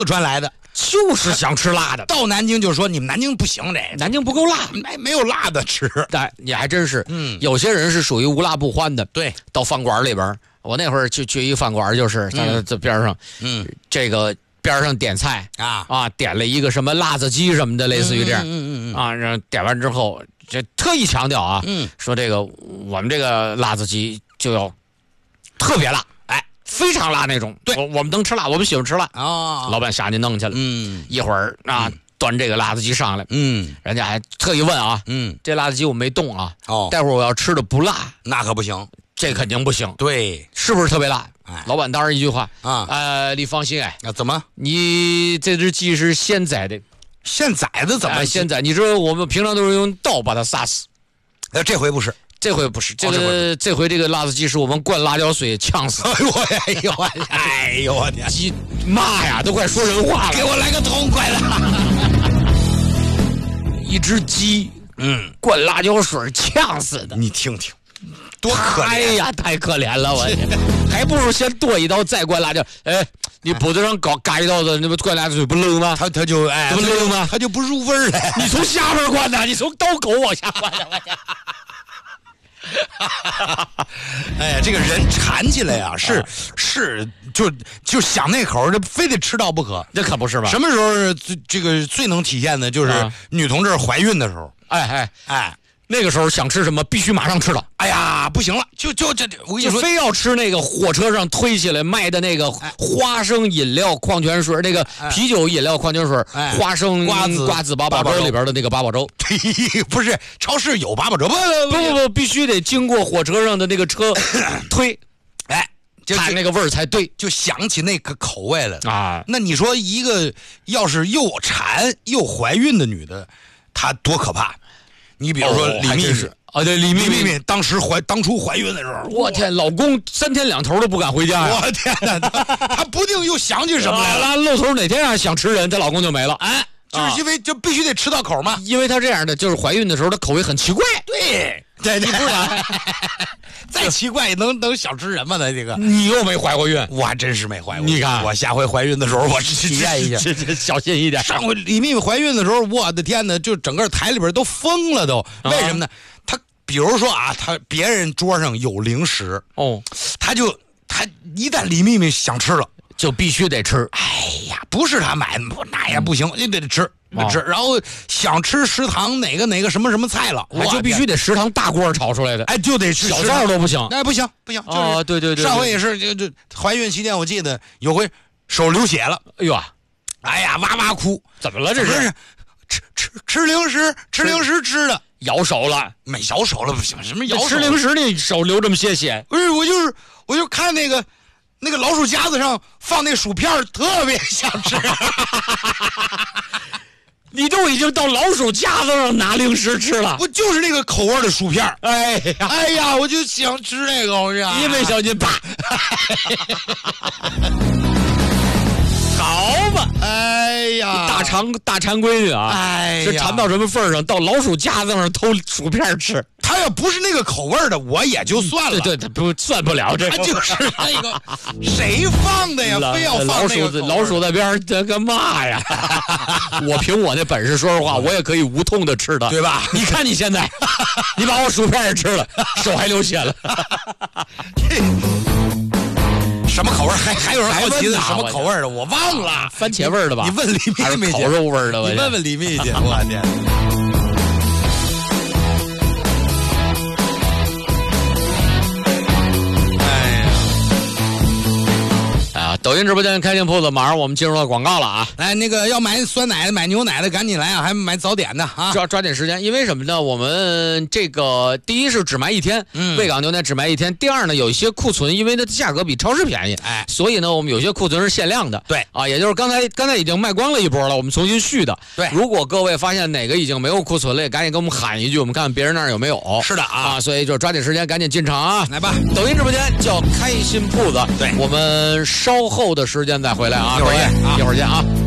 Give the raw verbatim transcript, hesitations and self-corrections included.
川来的， 就是想吃辣的。 到南京就说你们南京不行，这南京不够辣， 没没有辣的吃。 但你还真是， 嗯， 有些人是属于无辣不欢的。 对， 到饭馆里边，我那会儿去去一饭馆，就是在这边上， 嗯， 这个边上点菜啊啊，点了一个什么辣子鸡什么的，类似于这样， 嗯嗯嗯啊，然后点完之后，这特意强调啊， 嗯， 说这个我们这个辣子鸡就要特别辣，哎，非常辣那种。 对， 我我们能吃辣，我们喜欢吃辣。 啊， 老板下去弄去了， 嗯， 一会儿啊， 嗯端这个辣子鸡上来， 嗯人家还特意问啊， 嗯， 这辣子鸡我没动啊， 哦， 待会儿我要吃的不辣， 那可不行， 这肯定不行， 对， 是不是特别辣？ 哎老板当时一句话啊， 呃，你放心，哎， 啊，怎么你这只鸡是现宰的， 现宰的？怎么哎现宰？你知道我们平常都是用刀把它杀死， 呃，这回不是。 这回不是，这个、 哦、这, 回这回这个辣子鸡是我们灌辣椒水呛死。 哎呦我哎呦我哎呦我天！ 鸡妈呀，都快说人话了！ 给我来个痛快的！ 一只鸡， 嗯， 灌辣椒水呛死的， 你听听，多可怜！ 哎呀，太可怜了，我还不如先剁一刀再灌辣椒。哎，你脖子上搞嘎一刀的，那不灌辣椒水不漏吗？ 他他就哎， 不漏吗？ 他就不入味儿了。 你从下边灌的，你从刀口往下灌的，我天！ 哎呀，这个人馋起来呀、啊，是、啊、是，就就想那口，这非得吃到不可， 这可不是吧？ 什么时候最这个最能体现的，就是女同志怀孕的时候。 哎哎哎， 那个时候想吃什么，必须马上吃了。 哎呀，不行了，就就这，我跟你说， 非要吃那个火车上推起来卖的那个花生饮料、矿泉水，那个啤酒饮料、矿泉水、 哎、 花生瓜子瓜子八宝粥里边的那个八宝粥。 不是，超市有八宝粥，不不不不，必须得经过火车上的那个车推， 哎， 它那个味儿才对， 就想起那个口味了啊。 那你说一个要是又馋又怀孕的女的，她多可怕？你比如说李秘密啊，对，李秘密密当时怀当初怀孕的时候， 我天，老公三天两头都不敢回家呀！ 我天哪，她不定又想起什么来了。 露头哪天啊想吃人，她老公就没了。 哎，就是因为就必须得吃到口嘛。 因为她这样的，就是怀孕的时候，她口味很奇怪。 对，对，你不然再奇怪也能能想吃人吗？那这个你又没怀过孕， 我还真是没怀过。 你看， 我下回怀孕的时候，我体验一下， 小心一点。 上回李秘密怀孕的时候，我的天哪，就整个台里边都疯了都。为什么呢？他比如说啊，他别人桌上有零食哦， 他就他一旦李秘密想吃了， 就必须得吃。 哎呀，不是他买的，那也不行，你得吃。哦、吃，然后想吃食堂哪个哪个什么什么菜了， 我就必须得食堂大锅炒出来的， 哎，就得吃小灶都不行， 哎，不行不行，就是、 哦，对对对， 上回也是，就就怀孕期间，我记得有回手流血了， 哎呦， 哎呀，哇哇哭， 怎么了这是？ 吃吃吃零食，吃零食吃的， 咬手了， 没咬手了不行，什么咬手？ 吃零食你手流这么些血？ 不是，我就是我就看那个。那个老鼠夹子上放那薯片，特别想吃。 你都已经到老鼠夹子上拿零食吃了， 不就是那个口味的薯片？ 哎呀， 哎呀，我就想吃那个，我一不小心啪。好吧， 哎呀， 大馋大馋闺女啊， 哎呀， 这馋到什么份上？到老鼠夹子上偷薯片吃。 他要不是那个口味的，我也就算了。 对对，他不算不了这。 他就是那个谁放的呀？非要放老鼠，老鼠在边上这干嘛呀？我凭我那本事，说实话，我也可以无痛的吃的， 对吧？ 你看你现在，你把我薯片也吃了，手还流血了。 什么口味？还还有人好奇的什么口味的？我忘了， 番茄味的吧？ 你问李秘密去， 烤肉味的， 你问问李秘密去，我天！ 抖音直播间开店铺子，马上我们进入到广告了啊！ 来，那个要买酸奶的、买牛奶的，赶紧来啊！还买早点的啊！ 抓抓紧时间，因为什么呢？我们这个第一是只卖一天， 嗯， 卫港牛奶只卖一天。第二呢，有一些库存，因为它的价格比超市便宜， 哎， 所以呢，我们有些库存是限量的。 对啊，也就是刚才刚才已经卖光了一波了，我们重新续的。 对， 如果各位发现哪个已经没有库存了，也赶紧跟我们喊一句，我们看看别人那儿有没有。 是的啊， 啊，所以就抓紧时间，赶紧进场啊！ 来吧， 抖音直播间叫开心铺子。 对， 我们稍后的时间再回来啊， 一会儿见啊， 一会儿见啊。